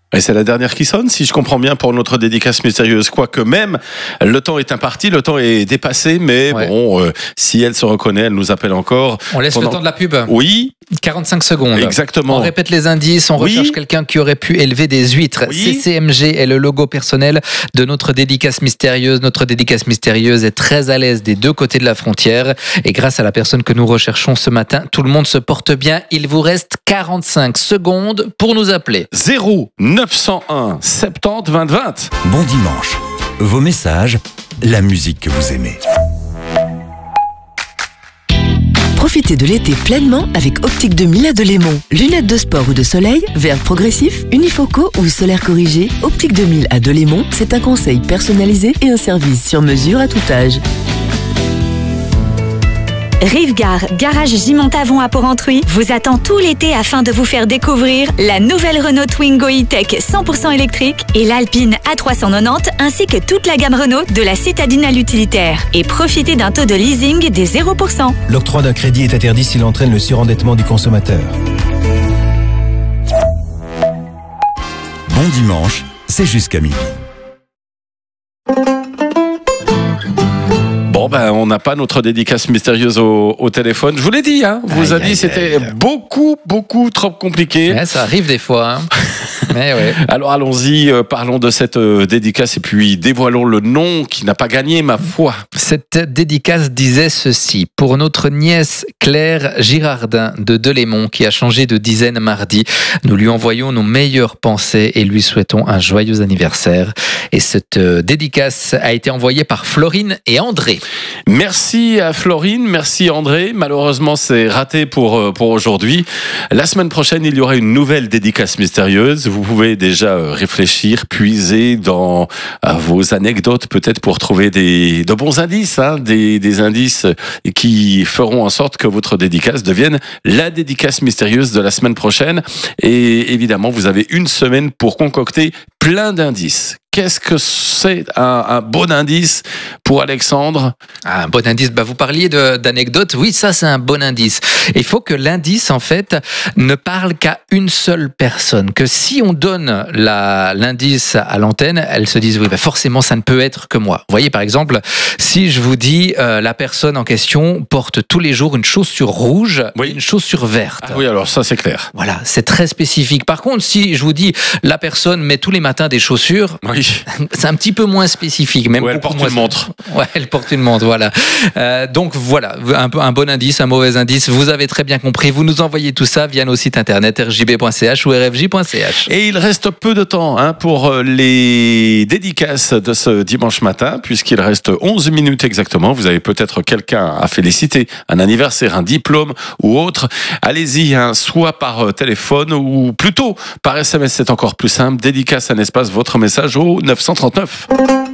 Et c'est la dernière qui sonne, si je comprends bien, pour notre dédicace mystérieuse. Quoique même, le temps est imparti, le temps est dépassé, mais bon, si elle se reconnaît, elle nous appelle encore. On laisse le temps de la pub. Oui. 45 secondes. Exactement. On répète les indices, on recherche quelqu'un qui aurait pu élever des huîtres. CCMG est le logo personnel de notre dédicace mystérieuse. Notre dédicace mystérieuse est très à l'aise des deux côtés de la frontière. Et grâce à la personne que nous recherchons ce matin, tout le monde se porte bien. Il vous reste 45 secondes pour nous appeler. 0901 70 20 20. Bon dimanche. Vos messages, la musique que vous aimez. Profitez de l'été pleinement avec Optique 2000 à Delémont. Lunettes de sport ou de soleil, verre progressif, unifoco ou solaire corrigé. Optique 2000 à Delémont, c'est un conseil personnalisé et un service sur mesure à tout âge. Rive-Gare, garage J-Montavon à Porrentruy vous attend tout l'été afin de vous faire découvrir la nouvelle Renault Twingo E-Tech 100% électrique et l'Alpine A390 ainsi que toute la gamme Renault de la citadine à l'utilitaire. Et profitez d'un taux de leasing des 0%. L'octroi d'un crédit est interdit s'il entraîne le surendettement du consommateur. Bon dimanche, c'est jusqu'à midi. Bon, on n'a pas notre dédicace mystérieuse au téléphone. Je vous l'ai dit, vous a dit c'était beaucoup trop compliqué. Ouais, ça arrive des fois. Mais ouais. Alors allons-y, parlons de cette dédicace et puis dévoilons le nom qui n'a pas gagné, ma foi. Cette dédicace disait ceci: pour notre nièce Claire Girardin de Delémont qui a changé de dizaine mardi, nous lui envoyons nos meilleures pensées et lui souhaitons un joyeux anniversaire. Et cette dédicace a été envoyée par Florine et André. Merci à Florine, merci André. Malheureusement, c'est raté pour aujourd'hui. La semaine prochaine, il y aura une nouvelle dédicace mystérieuse. Vous pouvez déjà réfléchir, puiser dans vos anecdotes, peut-être pour trouver de bons indices, des indices qui feront en sorte que votre dédicace devienne la dédicace mystérieuse de la semaine prochaine. Et évidemment, vous avez une semaine pour concocter plein d'indices. Qu'est-ce que c'est un bon indice pour Alexandre ? Un bon indice, vous parliez d'anecdotes. Oui, ça c'est un bon indice. Il faut que l'indice, en fait, ne parle qu'à une seule personne. Que si on donne l'indice à l'antenne, elle se dise, oui, forcément, ça ne peut être que moi. Vous voyez, par exemple, si je vous dis, la personne en question porte tous les jours une chaussure rouge et une chaussure verte. Ah oui, alors ça, c'est clair. Voilà, c'est très spécifique. Par contre, si je vous dis, la personne met tous les matins des chaussures, c'est un petit peu moins spécifique. Même elle porte une montre. Ouais, elle porte une montre, voilà. Donc voilà, un bon indice, un mauvais indice. Vous avez très bien compris. Vous nous envoyez tout ça via nos sites internet rjb.ch ou rfj.ch. Et il reste peu de temps pour les dédicaces de ce dimanche matin, puisqu'il reste 11 minutes exactement. Vous avez peut-être quelqu'un à féliciter, un anniversaire, un diplôme ou autre. Allez-y, soit par téléphone ou plutôt par SMS, c'est encore plus simple. Dédicace un espace, votre message au 939.